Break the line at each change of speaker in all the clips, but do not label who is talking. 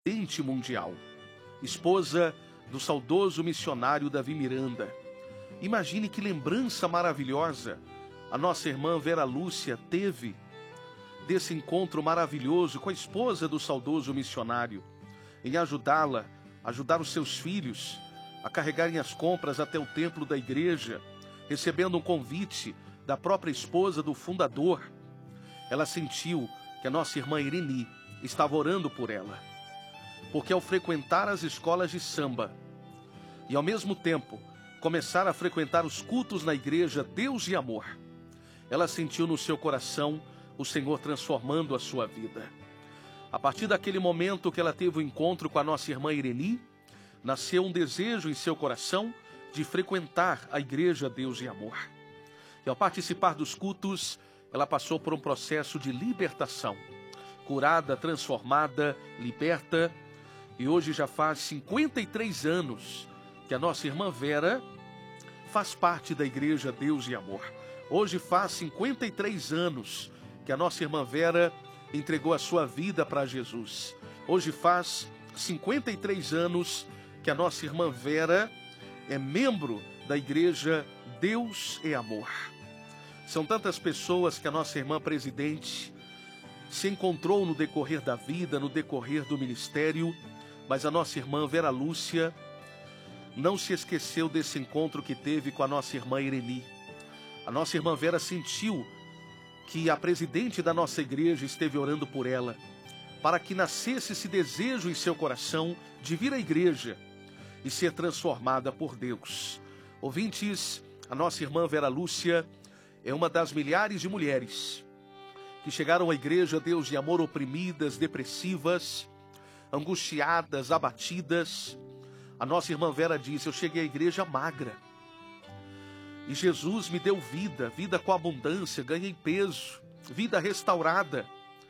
presidente mundial, esposa do saudoso missionário Davi Miranda. Imagine que lembrança maravilhosa a nossa irmã Vera Lúcia teve desse encontro maravilhoso com a esposa do saudoso missionário, em ajudá-la, ajudar os seus filhos a carregarem as compras até o templo da igreja, recebendo um convite da própria esposa do fundador. Ela sentiu que a nossa irmã Ireni estava orando por ela, porque ao frequentar as escolas de samba e ao mesmo tempo começar a frequentar os cultos na igreja Deus e Amor, ela sentiu no seu coração o Senhor transformando a sua vida. A partir daquele momento que ela teve o encontro com a nossa irmã Ireni, nasceu um desejo em seu coração de frequentar a igreja Deus e Amor. E ao participar dos cultos, ela passou por um processo de libertação, curada, transformada, liberta, e hoje já faz 53 anos que a nossa irmã Vera faz parte da igreja Deus e Amor. Hoje faz 53 anos que a nossa irmã Vera entregou a sua vida para Jesus. Hoje faz 53 anos que a nossa irmã Vera é membro da igreja Deus e Amor. São tantas pessoas que a nossa irmã presidente se encontrou no decorrer da vida, no decorrer do ministério, mas a nossa irmã Vera Lúcia não se esqueceu desse encontro que teve com a nossa irmã Ireni. A nossa irmã Vera sentiu que a presidente da nossa igreja esteve orando por ela, para que nascesse esse desejo em seu coração de vir à igreja e ser transformada por Deus. Ouvintes, a nossa irmã Vera Lúcia é uma das milhares de mulheres que chegaram à igreja Deus e Amor oprimidas, depressivas, angustiadas, abatidas. A nossa irmã Vera disse: eu cheguei à igreja magra e Jesus me deu vida, vida com abundância, ganhei peso, vida restaurada.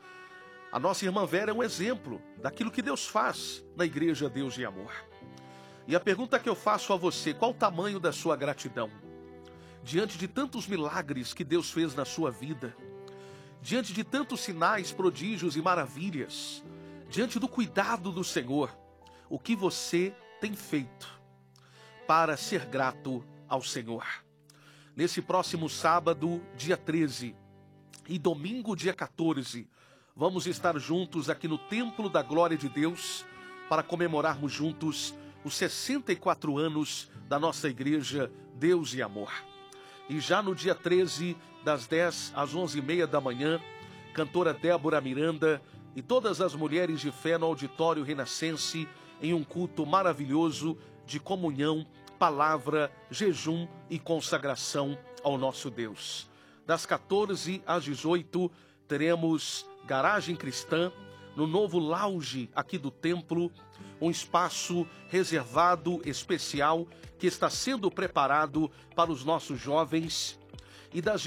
A nossa irmã Vera é um exemplo daquilo que Deus faz na igreja Deus e Amor. E a pergunta que eu faço a você: qual o tamanho da sua gratidão? Diante de tantos milagres que Deus fez na sua vida, diante de tantos sinais, prodígios e maravilhas, diante do cuidado do Senhor, o que você tem feito para ser grato ao Senhor? Nesse próximo sábado, dia 13, e domingo, dia 14, vamos estar juntos aqui no Templo da Glória de Deus para comemorarmos juntos os 64 anos da nossa igreja Deus e Amor. E já no dia 13, das 10 às 11h30 da manhã, cantora Débora Miranda e todas as mulheres de fé no auditório Renascense em um culto maravilhoso de comunhão, palavra, jejum e consagração ao nosso Deus. Das 14 às 18, teremos Garagem Cristã, no novo lounge aqui do templo, um espaço reservado, especial, que está sendo preparado para os nossos jovens. E das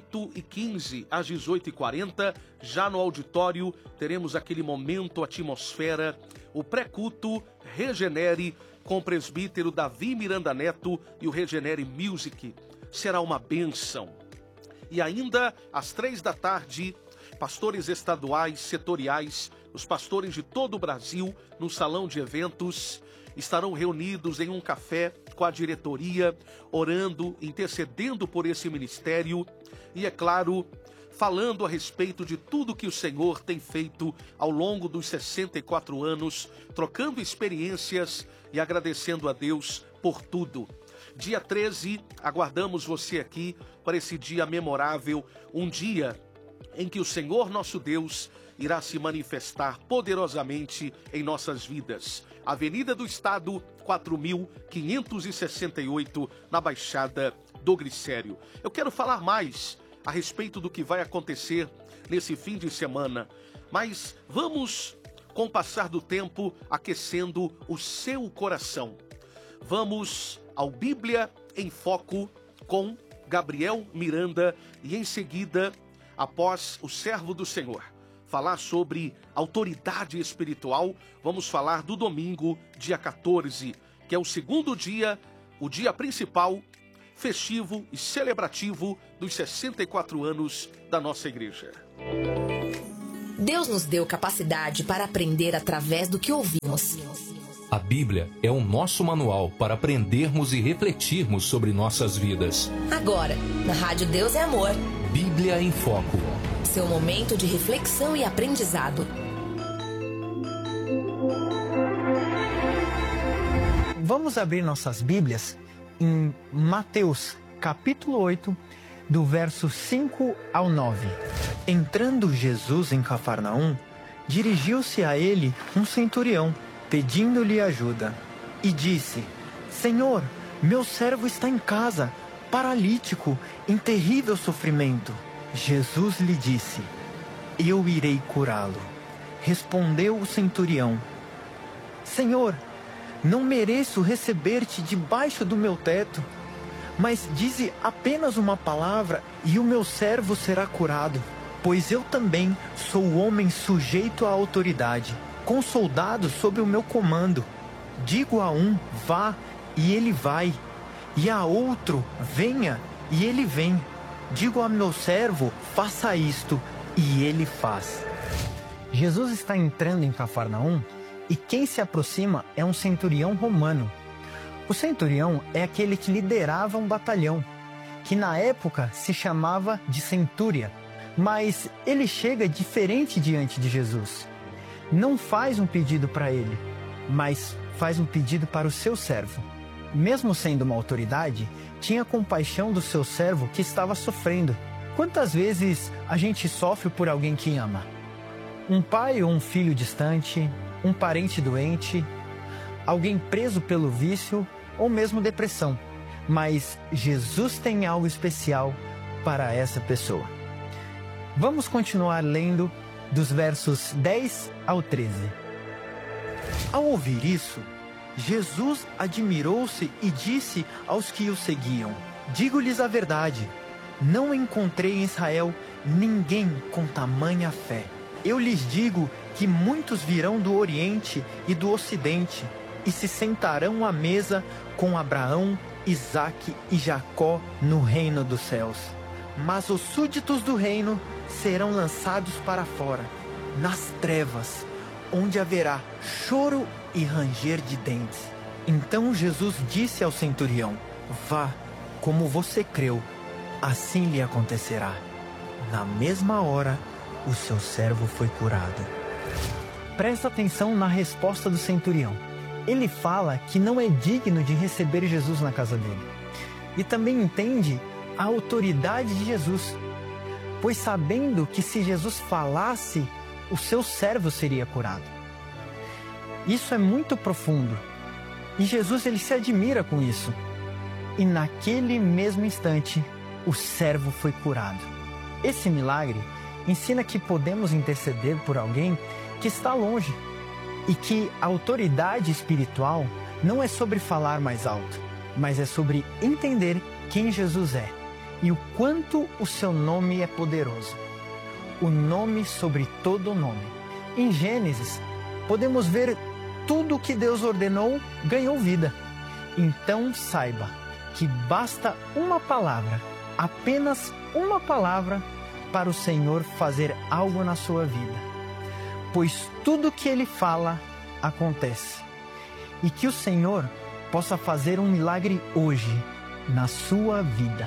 18h15 às 18h40, já no auditório, teremos aquele momento, atmosfera, o pré-culto Regenere, com o presbítero Davi Miranda Neto e o Regenere Music. Será uma bênção. E ainda às 3 da tarde, pastores estaduais, setoriais, os pastores de todo o Brasil, no salão de eventos, estarão reunidos em um café com a diretoria, orando, intercedendo por esse ministério e, é claro, falando a respeito de tudo que o Senhor tem feito ao longo dos 64 anos, trocando experiências e agradecendo a Deus por tudo. Dia 13, aguardamos você aqui para esse dia memorável, um dia em que o Senhor nosso Deus irá se manifestar poderosamente em nossas vidas. Avenida do Estado, 4.568, na Baixada do Glicério. Eu quero falar mais a respeito do que vai acontecer nesse fim de semana, mas vamos, com o passar do tempo, aquecendo o seu coração. Vamos ao Bíblia em Foco com Gabriel Miranda e em seguida, após o servo do Senhor falar sobre autoridade espiritual, vamos falar do domingo, dia 14, que é o segundo dia, o dia principal, festivo e celebrativo dos 64 anos da nossa igreja.
Deus nos deu capacidade para aprender através do que ouvimos.
A Bíblia é o nosso manual para aprendermos e refletirmos sobre nossas vidas.
Agora, na Rádio Deus é Amor.
Bíblia em Foco.
Seu momento de reflexão e aprendizado.
Vamos abrir nossas Bíblias em Mateus, capítulo 8, do verso 5 ao 9. Entrando Jesus em Cafarnaum, dirigiu-se a ele um centurião, pedindo-lhe ajuda, e disse: Senhor, meu servo está em casa, paralítico, em terrível sofrimento. Jesus lhe disse: Eu irei curá-lo. Respondeu o centurião: Senhor, não mereço receber-te debaixo do meu teto, mas dize apenas uma palavra e o meu servo será curado. Pois eu também sou homem sujeito à autoridade, com soldados sob o meu comando. Digo a um, vá, e ele vai, e a outro, venha, e ele vem. Digo a meu servo, faça isto, e ele faz. Jesus está entrando em Cafarnaum, e quem se aproxima é um centurião romano. O centurião é aquele que liderava um batalhão, que na época se chamava de centúria, mas ele chega diferente diante de Jesus. Não faz um pedido para ele, mas faz um pedido para o seu servo. Mesmo sendo uma autoridade, tinha compaixão do seu servo que estava sofrendo. Quantas vezes a gente sofre por alguém que ama? Um pai ou um filho distante, um parente doente, alguém preso pelo vício ou mesmo depressão. Mas Jesus tem algo especial para essa pessoa. Vamos continuar lendo dos versos 10 ao 13. Ao ouvir isso, Jesus admirou-se e disse aos que o seguiam: Digo-lhes a verdade, não encontrei em Israel ninguém com tamanha fé. Eu lhes digo que muitos virão do Oriente e do Ocidente e se sentarão à mesa com Abraão, Isaque e Jacó no reino dos céus. Mas os súditos do reino serão lançados para fora, nas trevas, onde haverá choro e ranger de dentes. Então Jesus disse ao centurião: Vá, como você creu, assim lhe acontecerá. Na mesma hora, o seu servo foi curado. Presta atenção na resposta do centurião. Ele fala que não é digno de receber Jesus na casa dele. E também entende a autoridade de Jesus, pois sabendo que se Jesus falasse, o seu servo seria curado. Isso é muito profundo. E Jesus ele se admira com isso. E naquele mesmo instante, o servo foi curado. Esse milagre ensina que podemos interceder por alguém que está longe e que a autoridade espiritual não é sobre falar mais alto, mas é sobre entender quem Jesus é e o quanto o seu nome é poderoso. O nome sobre todo nome. Em Gênesis, podemos ver tudo o que Deus ordenou ganhou vida. Então saiba que basta uma palavra, apenas uma palavra, para o Senhor fazer algo na sua vida. Pois tudo que Ele fala, acontece. E que o Senhor possa fazer um milagre hoje, na sua vida.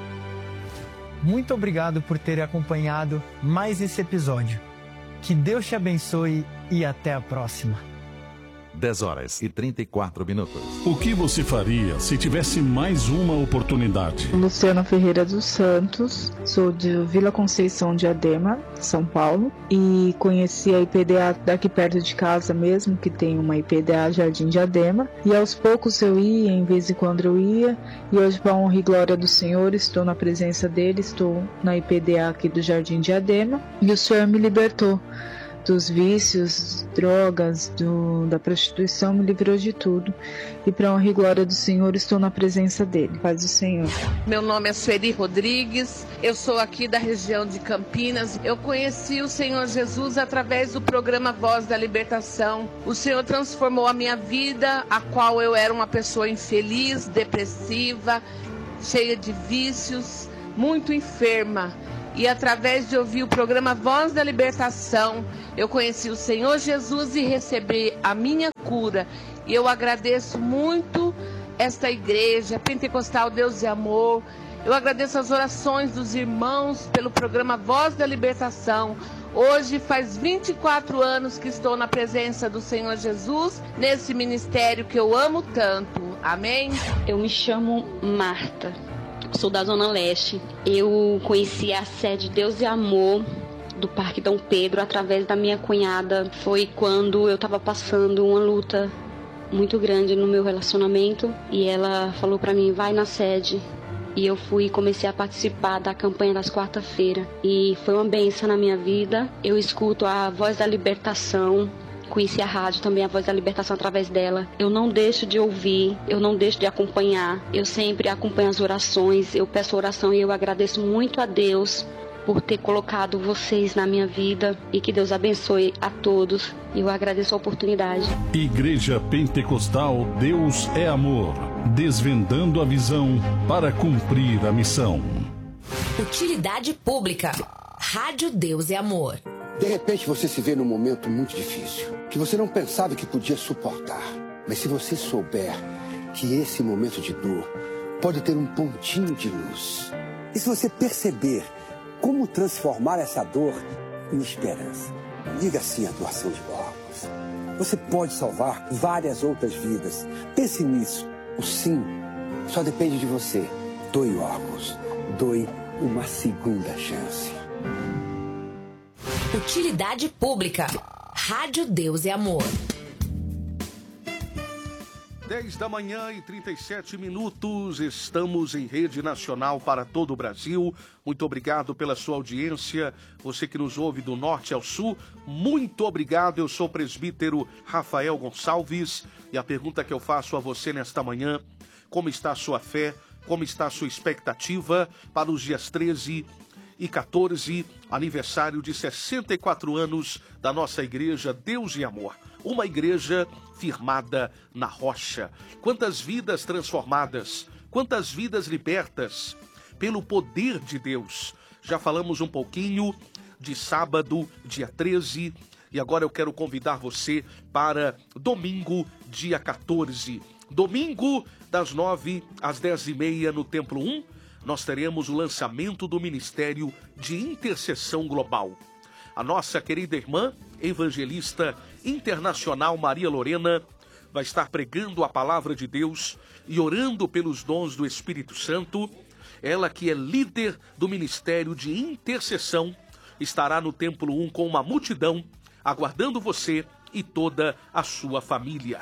Muito obrigado por ter acompanhado mais esse episódio. Que Deus te abençoe e até a próxima.
10h34.
O que você faria se tivesse mais uma oportunidade?
Luciana Ferreira dos Santos, sou de Vila Conceição, Diadema, São Paulo, e conheci a IPDA daqui perto de casa mesmo, que tem uma IPDA Jardim Diadema, e aos poucos eu ia, em vez em quando eu ia, e hoje, para a honra e glória do Senhor, estou na presença dele, estou na IPDA aqui do Jardim Diadema, e o Senhor me libertou dos vícios, drogas, da prostituição, me livrou de tudo. E para a honra e glória do Senhor, estou na presença dele. Paz do Senhor.
Meu nome é Sueli Rodrigues, eu sou aqui da região de Campinas. Eu conheci o Senhor Jesus através do programa Voz da Libertação. O Senhor transformou a minha vida, a qual eu era uma pessoa infeliz, depressiva, cheia de vícios, muito enferma. e através de ouvir o programa Voz da Libertação, eu conheci o Senhor Jesus e recebi a minha cura. E eu agradeço muito esta igreja Pentecostal Deus e Amor. Eu agradeço as orações dos irmãos pelo programa Voz da Libertação. Hoje faz 24 anos que estou na presença do Senhor Jesus, nesse ministério que eu amo tanto. Amém?
Eu me chamo Marta, sou da Zona Leste. Eu conheci a sede Deus e Amor do Parque Dom Pedro através da minha cunhada. Foi quando eu estava passando uma luta muito grande no meu relacionamento e ela falou para mim, vai na sede. E eu fui e comecei a participar da campanha das quarta-feiras. E foi uma bênção na minha vida. Eu escuto a Voz da Libertação. Conheci a rádio também, a Voz da Libertação, através dela. Eu não deixo de ouvir, eu não deixo de acompanhar. Eu sempre acompanho as orações, eu peço oração e eu agradeço muito a Deus por ter colocado vocês na minha vida. E que Deus abençoe a todos. Eu agradeço a oportunidade.
Igreja Pentecostal Deus é Amor. Desvendando a visão para cumprir a missão.
Utilidade pública. Rádio Deus é Amor.
De repente você se vê num momento muito difícil, que você não pensava que podia suportar. Mas se você souber que esse momento de dor pode ter um pontinho de luz, e se você perceber como transformar essa dor em esperança, diga sim à doação de órgãos. Você pode salvar várias outras vidas. Pense nisso. O sim só depende de você. Doe órgãos. Doe uma segunda chance.
Utilidade pública. Rádio Deus é Amor.
10 da manhã e 37 minutos. Estamos em rede nacional para todo o Brasil. Muito obrigado pela sua audiência. Você que nos ouve do norte ao sul, muito obrigado. Eu sou o presbítero Rafael Gonçalves. E a pergunta que eu faço a você nesta manhã: como está a sua fé? Como está a sua expectativa para os dias 13 e 14, aniversário de 64 anos da nossa igreja Deus e Amor? Uma igreja firmada na rocha. Quantas vidas transformadas, quantas vidas libertas pelo poder de Deus. Já falamos um pouquinho de sábado, dia 13, e agora eu quero convidar você para domingo, dia 14. Domingo, das 9 às 10h30 no Templo 1, nós teremos o lançamento do Ministério de Intercessão Global. A nossa querida irmã, evangelista internacional Maria Lorena, vai estar pregando a palavra de Deus e orando pelos dons do Espírito Santo. Ela que é líder do Ministério de Intercessão, estará no Templo 1 com uma multidão, aguardando você e toda a sua família.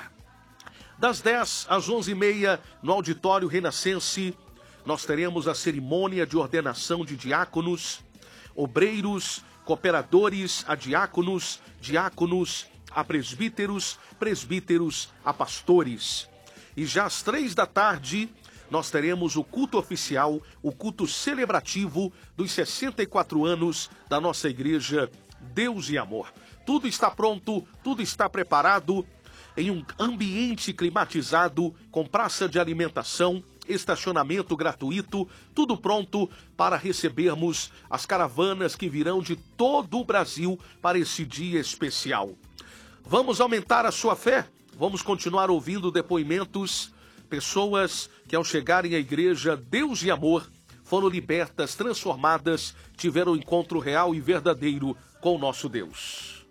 Das 10 às 11h30, no Auditório Renascense, nós teremos a cerimônia de ordenação de diáconos, obreiros, cooperadores a diáconos, diáconos a presbíteros, presbíteros a pastores. E já às 3 da tarde, nós teremos o culto oficial, o culto celebrativo dos 64 anos da nossa igreja Deus e Amor. Tudo está pronto, tudo está preparado em um ambiente climatizado, com praça de alimentação, estacionamento gratuito, tudo pronto para recebermos as caravanas que virão de todo o Brasil para esse dia especial. Vamos aumentar a sua fé? Vamos continuar ouvindo depoimentos, pessoas que ao chegarem à igreja Deus e Amor foram libertas, transformadas, tiveram um encontro real e verdadeiro com o nosso Deus.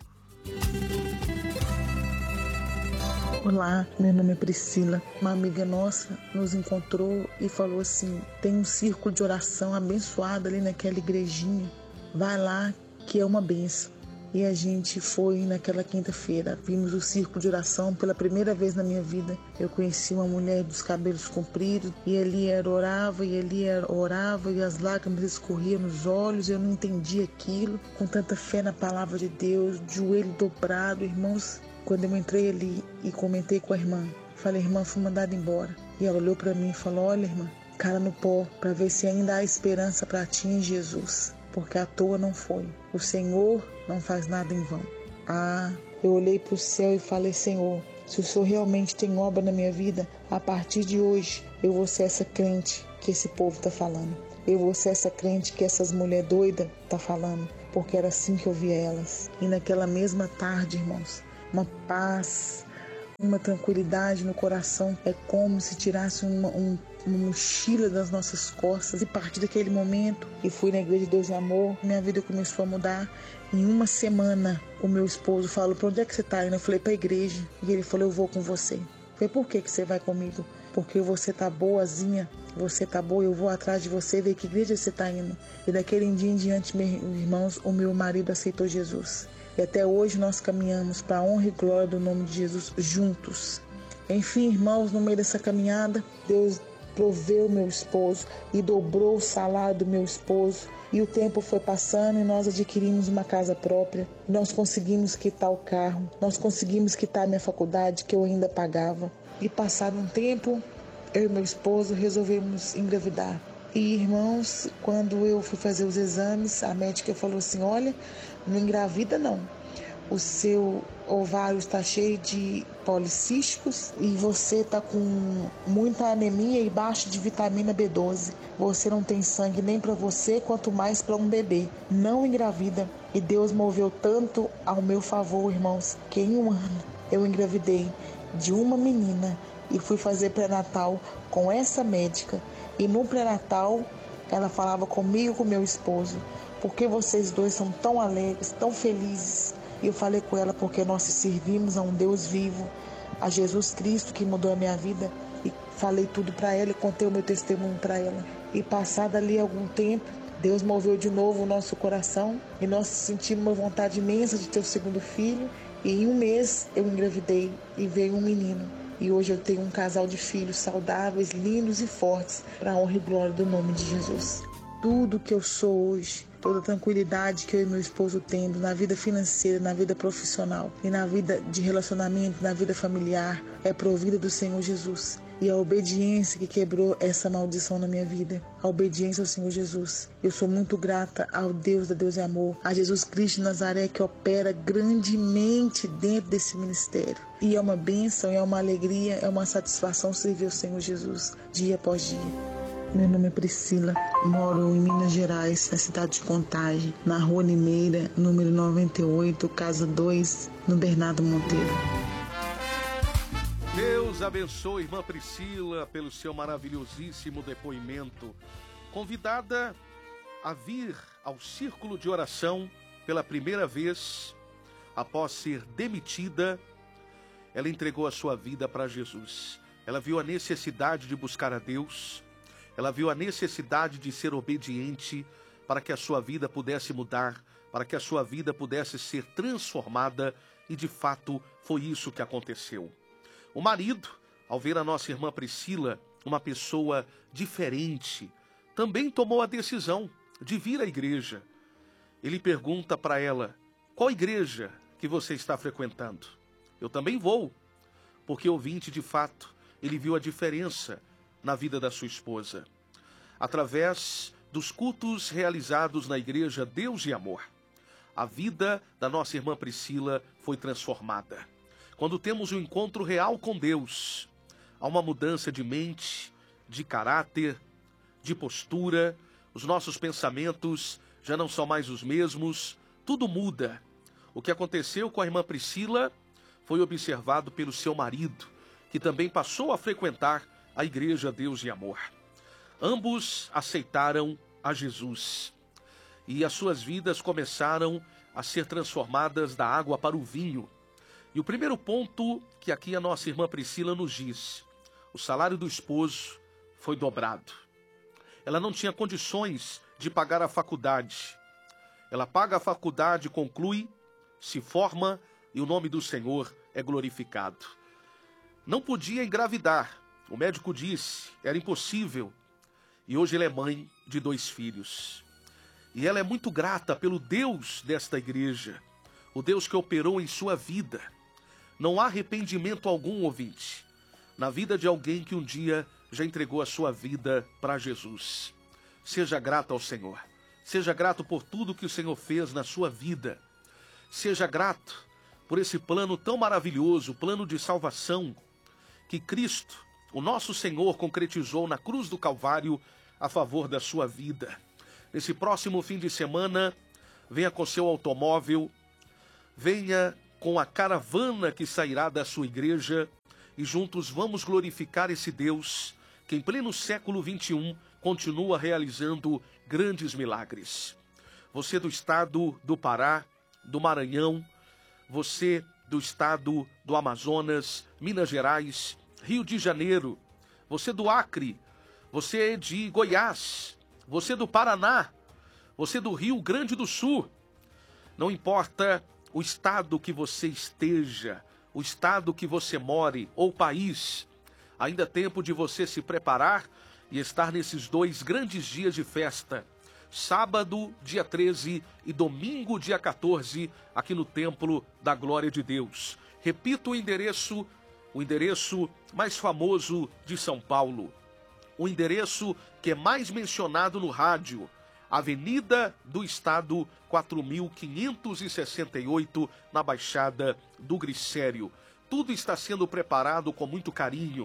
Olá, meu nome é Priscila. Uma amiga nossa nos encontrou e falou assim: tem um círculo de oração abençoado ali naquela igrejinha. Vai lá que é uma bênção. E a gente foi naquela quinta-feira. Vimos o círculo de oração pela primeira vez na minha vida. Eu conheci uma mulher dos cabelos compridos e ali orava e as lágrimas escorriam nos olhos. Eu não entendia aquilo. Com tanta fé na palavra de Deus, joelho dobrado, irmãos. Quando eu entrei ali e comentei com a irmã, falei: irmã, fui mandada embora. E ela olhou para mim e falou: olha, irmã, cara no pó, para ver se ainda há esperança para ti em Jesus. Porque à toa não foi. O Senhor não faz nada em vão. Eu olhei para o céu e falei: Senhor, se o Senhor realmente tem obra na minha vida, a partir de hoje eu vou ser essa crente que esse povo está falando. eu vou ser essa crente que essas mulheres doidas tá falando, porque era assim que eu via elas. E naquela mesma tarde, irmãos, uma paz, uma tranquilidade no coração, é como se tirasse uma mochila das nossas costas. E a partir daquele momento, eu fui na Igreja de Deus e Amor, minha vida começou a mudar. Em uma semana, o meu esposo falou: para onde é que você está indo? Eu falei: para a igreja. E ele falou: eu vou com você. Eu falei: por que você vai comigo? Porque você tá boazinha, você tá boa, eu vou atrás de você, ver que igreja você tá indo. E daquele dia em diante, meus irmãos, o meu marido aceitou Jesus. E até hoje nós caminhamos para a honra e glória do nome de Jesus juntos. Enfim, irmãos, no meio dessa caminhada, Deus proveu meu esposo e dobrou o salário do meu esposo. E o tempo foi passando e nós adquirimos uma casa própria. Nós conseguimos quitar o carro, nós conseguimos quitar a minha faculdade que eu ainda pagava. E passado um tempo, eu e meu esposo resolvemos engravidar. E, irmãos, quando eu fui fazer os exames, a médica falou assim: olha, não engravida não. O seu ovário está cheio de policísticos e você está com muita anemia e baixo de vitamina B12. Você não tem sangue nem para você, quanto mais para um bebê. Não engravida. E Deus moveu tanto ao meu favor, irmãos, que em um ano eu engravidei de uma menina e fui fazer pré-natal com essa médica. E no pré-natal ela falava comigo e com meu esposo: por que vocês dois são tão alegres, tão felizes? E eu falei com ela: porque nós servimos a um Deus vivo, a Jesus Cristo, que mudou a minha vida. E falei tudo para ela e contei o meu testemunho para ela. E passado ali algum tempo, Deus moveu de novo o nosso coração e nós sentimos uma vontade imensa de ter o segundo filho. E em um mês eu engravidei e veio um menino. E hoje eu tenho um casal de filhos saudáveis, lindos e fortes, para a honra e glória do nome de Jesus. Tudo que eu sou hoje, toda a tranquilidade que eu e meu esposo temos na vida financeira, na vida profissional e na vida de relacionamento, na vida familiar, é provida do Senhor Jesus. E a obediência que quebrou essa maldição na minha vida, a obediência ao Senhor Jesus. Eu sou muito grata ao Deus da Deus e Amor, a Jesus Cristo de Nazaré, que opera grandemente dentro desse ministério. E é uma bênção, é uma alegria, é uma satisfação servir ao Senhor Jesus dia após dia. Meu nome é Priscila, moro em Minas Gerais, na cidade de Contagem, na Rua Limeira, número 98, casa 2, no Bernardo Monteiro.
Deus abençoe irmã Priscila pelo seu maravilhosíssimo depoimento. Convidada a vir ao círculo de oração pela primeira vez, após ser demitida, ela entregou a sua vida para Jesus. Ela viu a necessidade de buscar a Deus. Ela viu a necessidade de ser obediente para que a sua vida pudesse mudar, para que a sua vida pudesse ser transformada, e de fato foi isso que aconteceu. O marido, ao ver a nossa irmã Priscila, uma pessoa diferente, também tomou a decisão de vir à igreja. Ele pergunta para ela: qual igreja que você está frequentando? Eu também vou, porque ouvinte, de fato, ele viu a diferença na vida da sua esposa, através dos cultos realizados na Igreja Deus e Amor. A vida da nossa irmã Priscila foi transformada. Quando temos um encontro real com Deus, há uma mudança de mente, de caráter, de postura, os nossos pensamentos já não são mais os mesmos, tudo muda. O que aconteceu com a irmã Priscila foi observado pelo seu marido, que também passou a frequentar a Igreja Deus e Amor. Ambos aceitaram a Jesus e as suas vidas começaram a ser transformadas da água para o vinho. E o primeiro ponto que aqui a nossa irmã Priscila nos diz: o salário do esposo foi dobrado. Ela não tinha condições de pagar a faculdade. Ela paga a faculdade, conclui, se forma e o nome do Senhor é glorificado. Não podia engravidar. O médico disse, era impossível. E hoje ela é mãe de 2 filhos. E ela é muito grata pelo Deus desta igreja, o Deus que operou em sua vida. Não há arrependimento algum, ouvinte, na vida de alguém que um dia já entregou a sua vida para Jesus. Seja grato ao Senhor. Seja grato por tudo que o Senhor fez na sua vida. Seja grato por esse plano tão maravilhoso, plano de salvação, que Cristo, o nosso Senhor, concretizou na cruz do Calvário a favor da sua vida. Nesse próximo fim de semana, venha com seu automóvel, venha com a caravana que sairá da sua igreja e juntos vamos glorificar esse Deus que em pleno século XXI continua realizando grandes milagres. Você do estado do Pará, do Maranhão, você do estado do Amazonas, Minas Gerais, Rio de Janeiro, você do Acre, você de Goiás, você do Paraná, você do Rio Grande do Sul. Não importa o estado que você esteja, o estado que você more ou país, ainda é tempo de você se preparar e estar nesses 2 grandes dias de festa, sábado, dia 13 e domingo, dia 14, aqui no Templo da Glória de Deus. Repito o endereço mais famoso de São Paulo, o endereço que é mais mencionado no rádio, Avenida do Estado 4568, na Baixada do Glicério. Tudo está sendo preparado com muito carinho.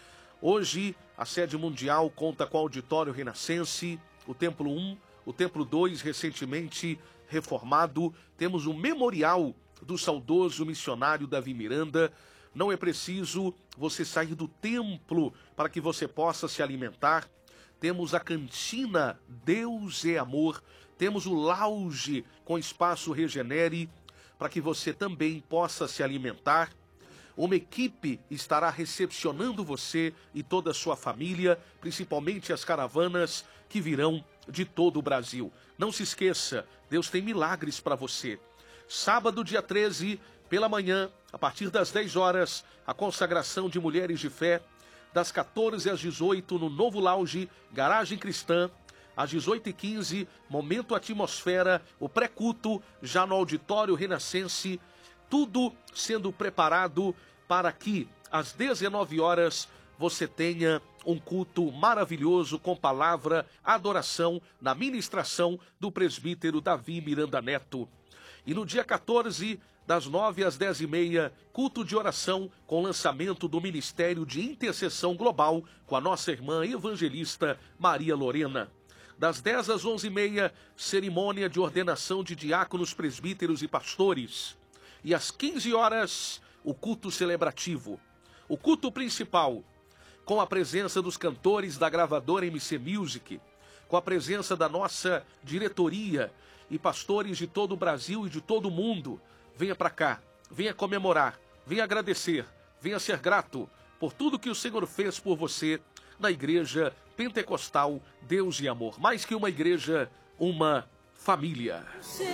Hoje, a sede mundial conta com o Auditório Renascense, o Templo 1, o Templo 2, recentemente reformado. Temos o Memorial do saudoso missionário Davi Miranda. Não é preciso você sair do templo para que você possa se alimentar. Temos a cantina Deus é Amor, temos o lounge com espaço Regenere, para que você também possa se alimentar. Uma equipe estará recepcionando você e toda a sua família, principalmente as caravanas que virão de todo o Brasil. Não se esqueça, Deus tem milagres para você. Sábado, dia 13, pela manhã, a partir das 10 horas, a consagração de mulheres de fé, das 14 às 18 no novo lounge Garagem Cristã, às 18h15, momento atmosfera, o pré-culto já no Auditório Renascense, tudo sendo preparado para que às 19 horas você tenha um culto maravilhoso com palavra, adoração na ministração do presbítero Davi Miranda Neto. E no dia 14, das 9 às 10h30, culto de oração com lançamento do Ministério de Intercessão Global com a nossa irmã evangelista Maria Lorena. Das 10 às 11h30, cerimônia de ordenação de diáconos, presbíteros e pastores. E às 15 horas, o culto celebrativo. O culto principal, com a presença dos cantores da gravadora MC Music, com a presença da nossa diretoria e pastores de todo o Brasil e de todo o mundo. Venha para cá, venha comemorar, venha agradecer, venha ser grato por tudo que o Senhor fez por você na Igreja Pentecostal Deus e Amor. Mais que uma igreja, uma família.